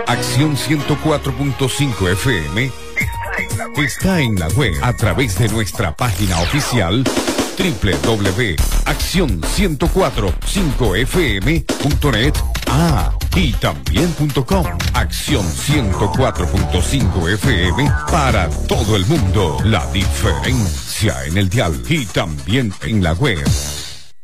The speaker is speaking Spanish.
Acción 104.5 FM está en la web a través de nuestra página oficial www.accion1045fm.net y también .com. Acción 104.5 FM para todo el mundo. La diferencia en el dial y también en la web.